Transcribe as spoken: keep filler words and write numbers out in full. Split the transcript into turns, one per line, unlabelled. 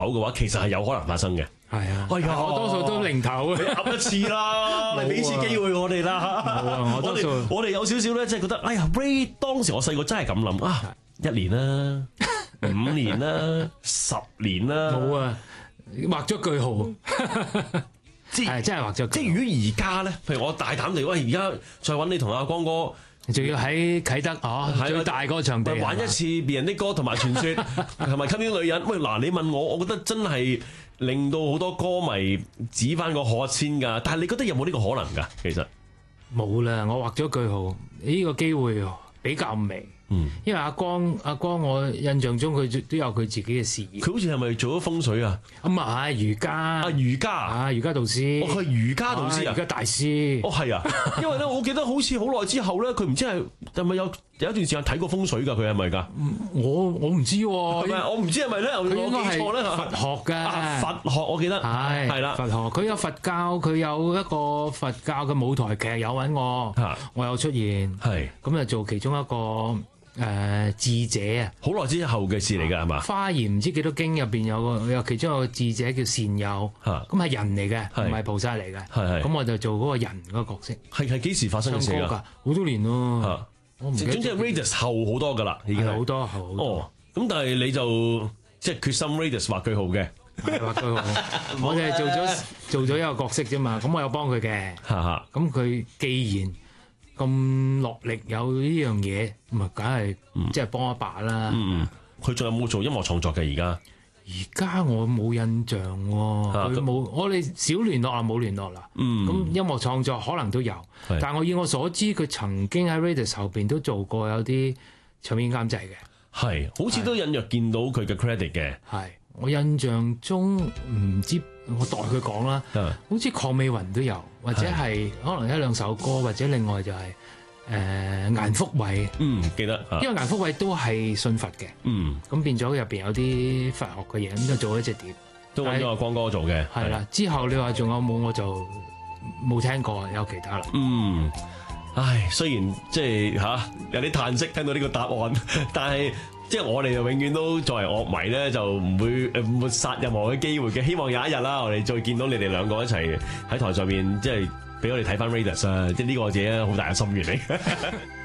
嘅話，其實係有可能發生嘅。
係啊，
哎呀，
我多數都零頭
你噏一次啦，咪俾次機會我哋啦。
冇啊，我多數
我哋我哋有少少咧，即係覺得，哎呀 ，Ray 當時我細個真係咁諗啊，一年啦，五年啦，十年啦，
冇啊，畫咗句號，
即
係真係畫咗句號。
即係如果而家咧，譬如我大膽地喂，而家再揾你同阿光哥。
仲要喺啟德哦，最大嗰個場地
玩一次別人的歌同埋傳說，同埋吸引女人。喂，嗱，你問我，我覺得真係令到好多歌迷指翻個可先㗎。但係你覺得有冇呢個可能㗎？其實
冇啦，我畫咗句號，呢個機會比較微。嗯，因為阿光阿光，我印象中佢都有佢自己嘅事業。
佢好似係咪做咗風水啊？
咁啊係瑜伽，
啊瑜伽
啊瑜伽導師，
哦佢係瑜伽導師啊，
瑜伽大師。
哦係啊，因為咧，我記得好似好耐之後咧，佢唔知係係咪有有一段時間睇過風水㗎？佢係咪㗎？
我我唔知喎，
係咪？我唔知係咪咧？我記錯咧？
佛學㗎，
佛學我記得係係啦，
佛學佢有佛教，佢有一個佛教嘅舞台劇有揾我，我有出現，係咁就做其中一個。誒、呃、智者啊，
好耐之後嘅事嚟㗎係嘛？
花言唔知幾多經入邊有個有其中一個智者叫善友，咁係人嚟嘅，唔係菩薩嚟嘅。咁我就做嗰個人嗰個角色。係
係幾時發生嘅事㗎？
好多年咯。我唔記得。總
之係 Raidas 後好多㗎啦，已經係
好多後好多。
哦，咁但係你就即係決心 Raidas 畫句號嘅。
係畫句號。我哋係做咗做咗一個角色啫嘛，咁我有幫佢嘅。咁佢既然咁落力有呢樣嘢，咁啊梗係即係幫一把啦。
嗯，佢仲有冇做音樂創作嘅而家？
而家我冇印象喎，佢冇，我哋少聯絡啊，冇聯絡啦。嗯，咁音樂創作可能都有，但係我以我所知，佢曾經喺 Raidas 後邊都做過有啲唱片監製嘅。
係，好似都隱約見到佢嘅 credit 嘅。
係，我印象中唔知。我代佢講啦，好似鄺美雲都有，或者係可能一兩首歌，或者另外就係誒顏福偉，
嗯，記得，
因為顏福偉都係信佛嘅，嗯，咁變咗入邊有啲佛學嘅嘢，咁就做咗隻碟，
都揾咗阿光哥做嘅，
係啦。之後你話仲有冇，我就冇聽過有其他啦。
嗯，唉，雖然即係嚇有啲嘆息聽到呢個答案，但係。即係我哋就永遠都作為樂迷咧，就唔會誒抹殺任何嘅機會嘅。希望有一日啦，我哋再見到你哋兩個一齊喺台上面，即係俾我哋睇翻 Raidas 啊！即係呢個我自己好大嘅心願嚟。